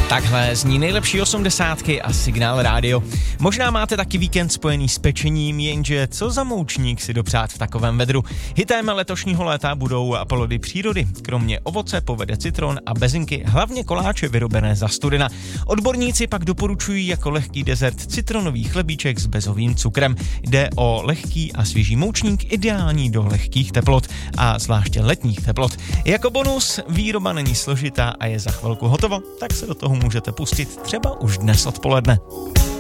Takhle zní nejlepší 80 a Signál rádio. Možná máte taky víkend spojený s pečením, jenže co za moučník si dopřát v takovém vedru. Hitem letošního léta budou plody přírody. Kromě ovoce povede citron a bezinky, hlavně koláče vyrobené za studena. Odborníci pak doporučují jako lehký dezert citronový chlebíček s bezovým cukrem. Jde o lehký a svěží moučník, ideální do lehkých teplot a zvláště letních teplot. Jako bonus výroba není složitá a je za chvilku hotovo, tak se do toho můžete pustit třeba už dnes odpoledne.